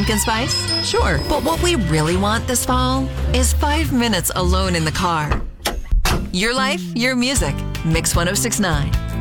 pumpkin spice? Sure. But what we really want this fall is 5 minutes alone in the car. Your life, your music. Mix 1069.